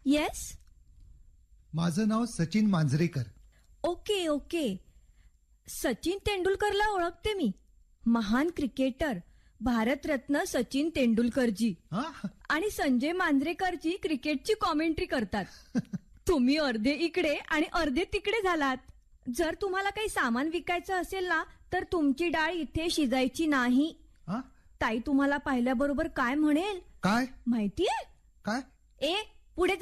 Yes. माझं नाव Sachin Manjrekar. Okay okay. Sachin तेंडुलकरला ओळखते मी. महान क्रिकेटर, भारतरत्न सचिन तेंडुलकरजी. हा? आणि संजय मांजरेकरजी क्रिकेटची कॉमेंट्री करतात. तुम्ही अर्धे इकडे आणि अर्धे तिकडे झालात. जर तुम्हाला काही सामान विकायचं असेल ना, तर तुमची डाळ इथे शिजायची नाही. हा? ताई तुम्हाला पाहिल्याबरोबर काय म्हणेल काय माहितीये? काय ए पुढे